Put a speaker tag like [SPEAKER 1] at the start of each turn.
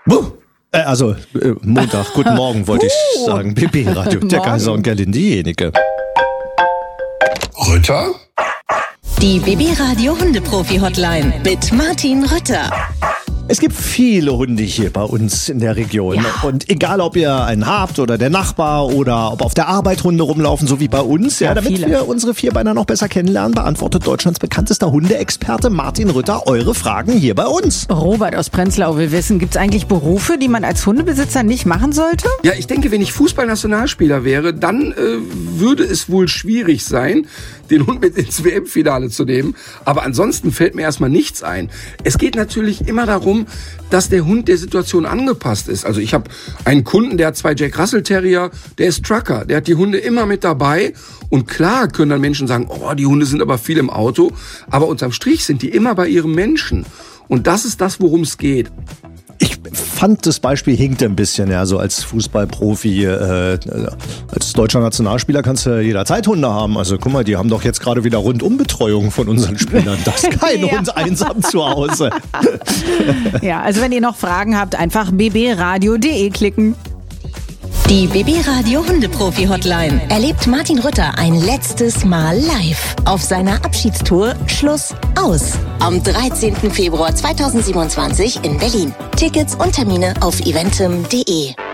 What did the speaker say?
[SPEAKER 1] Montag, guten Morgen wollte ich sagen. BB Radio, der Kaiser und Gerlin, diejenige.
[SPEAKER 2] Rütter?
[SPEAKER 3] Die BB Radio Hundeprofi-Hotline mit Martin Rütter.
[SPEAKER 1] Es gibt viele Hunde hier bei uns in der Region.
[SPEAKER 3] Ja.
[SPEAKER 1] Und egal, ob ihr einen habt oder der Nachbar oder ob auf der Arbeit Hunde rumlaufen, so wie bei uns. Ja, damit
[SPEAKER 3] viele.
[SPEAKER 1] wir unsere Vierbeiner noch besser kennenlernen, beantwortet Deutschlands bekanntester Hundeexperte Martin Rütter eure Fragen hier bei uns.
[SPEAKER 4] Robert aus Prenzlau will wissen, gibt es eigentlich Berufe, die man als Hundebesitzer nicht machen sollte?
[SPEAKER 2] Ja, ich denke, wenn ich Fußballnationalspieler wäre, dann würde es wohl schwierig sein, den Hund mit ins WM-Finale zu nehmen. Aber ansonsten fällt mir erstmal nichts ein. Es geht natürlich immer darum, dass der Hund der Situation angepasst ist. Also ich habe einen Kunden, der hat 2 Jack Russell Terrier, der ist Trucker, der hat die Hunde immer mit dabei. Und klar können dann Menschen sagen, oh, die Hunde sind aber viel im Auto. Aber unterm Strich sind die immer bei ihrem Menschen. Und das ist das, worum es geht.
[SPEAKER 1] Ich fand, das Beispiel hinkte ein bisschen, ja, so als Fußballprofi, als deutscher Nationalspieler kannst du jederzeit Hunde haben. Also guck mal, die haben doch jetzt gerade wieder Rundumbetreuung von unseren Spielern. Da ist kein Hund einsam zu Hause.
[SPEAKER 4] Ja, also wenn ihr noch Fragen habt, einfach bbradio.de klicken.
[SPEAKER 3] Die BB Radio Hundeprofi-Hotline erlebt Martin Rütter ein letztes Mal live auf seiner Abschiedstour Schluss aus am 13. Februar 2027 in Berlin. Tickets und Termine auf eventim.de.